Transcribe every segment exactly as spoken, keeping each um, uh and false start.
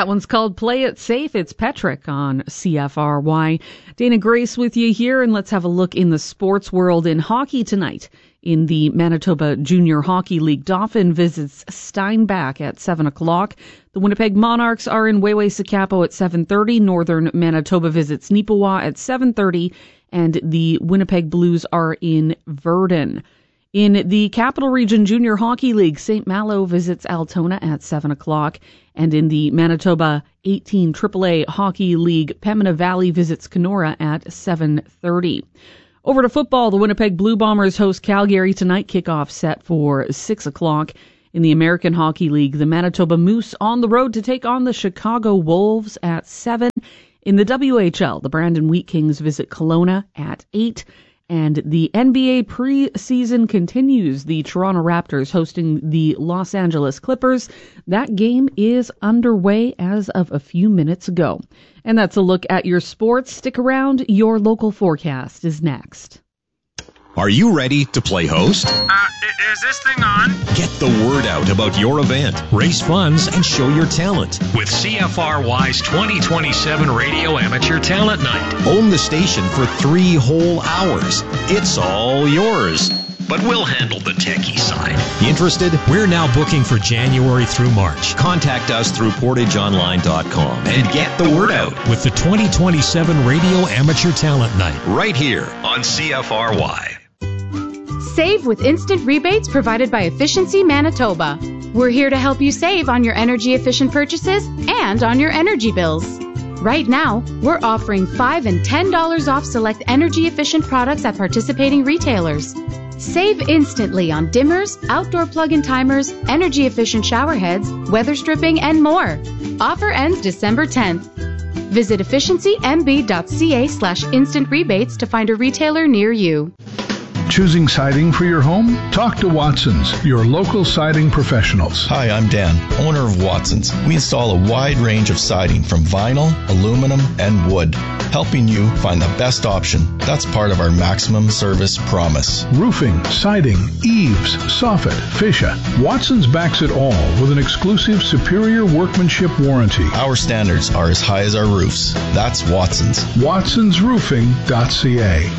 That one's called Play It Safe. It's Petrick on C F R Y. Dana Grace with you here, and let's have a look in the sports world in hockey tonight. In the Manitoba Junior Hockey League, Dauphin visits Steinbach at seven o'clock. The Winnipeg Monarchs are in Weway-Sakapo at seven thirty. Northern Manitoba visits Neepawa at seven thirty. And the Winnipeg Blues are in Virden. In the Capital Region Junior Hockey League, Saint Malo visits Altona at seven o'clock. And in the Manitoba eighteen triple A Hockey League, Pembina Valley visits Kenora at seven thirty. Over to football, the Winnipeg Blue Bombers host Calgary tonight. Kickoff set for six o'clock. In the American Hockey League, the Manitoba Moose on the road to take on the Chicago Wolves at seven. In the W H L, the Brandon Wheat Kings visit Kelowna at eight. And the N B A preseason continues. The Toronto Raptors hosting the Los Angeles Clippers. That game is underway as of a few minutes ago. And that's a look at your sports. Stick around. Your local forecast is next. Are you ready to play host? Uh, is this thing on? Get the word out about your event, raise funds, and show your talent. With C F R Y's twenty twenty-seven Radio Amateur Talent Night. Own the station for three whole hours. It's all yours. But we'll handle the techie side. Interested? We're now booking for January through March. Contact us through portage online dot com and get the word out. With the twenty twenty-seven Radio Amateur Talent Night. Right here on C F R Y. Save with instant rebates provided by Efficiency Manitoba. We're here to help you save on your energy-efficient purchases and on your energy bills. Right now, we're offering five dollars and ten dollars off select energy-efficient products at participating retailers. Save instantly on dimmers, outdoor plug-in timers, energy-efficient shower heads, weather stripping, and more. Offer ends December tenth. Visit efficiency m b.ca slash instant rebates to find a retailer near you. Choosing siding for your home? Talk to Watson's, your local siding professionals. Hi, I'm Dan, owner of Watson's. We install a wide range of siding from vinyl, aluminum, and wood, helping you find the best option. That's part of our maximum service promise. Roofing, siding, eaves, soffit, fascia. Watson's backs it all with an exclusive superior workmanship warranty. Our standards are as high as our roofs. That's Watson's. watsons roofing dot c a.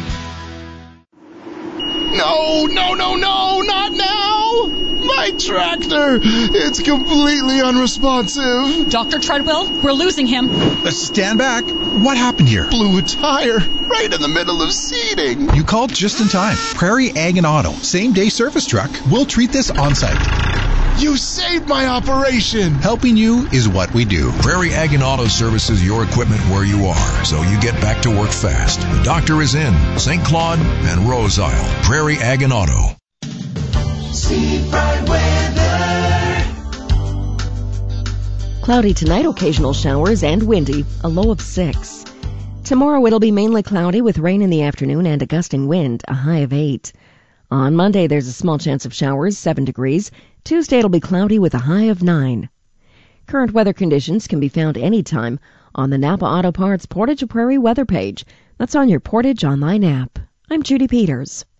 No, no, no, no, not now! My tractor! It's completely unresponsive. Doctor Treadwell, we're losing him. Uh, stand back. What happened here? Blew a tire right in the middle of seeding. You called just in time. Prairie Ag and Auto, same day service truck. We'll treat this on site. You saved my operation! Helping you is what we do. Prairie Ag and Auto services your equipment where you are, so you get back to work fast. The doctor is in Saint Claude and Rose Isle. Prairie Ag and Auto. See bright weather. Cloudy tonight, occasional showers and windy, a low of six. Tomorrow it'll be mainly cloudy with rain in the afternoon and a gusting wind, a high of eight. On Monday, there's a small chance of showers, seven degrees. Tuesday, it'll be cloudy with a high of nine. Current weather conditions can be found anytime on the Napa Auto Parts Portage Prairie weather page. That's on your Portage online app. I'm Judy Peters.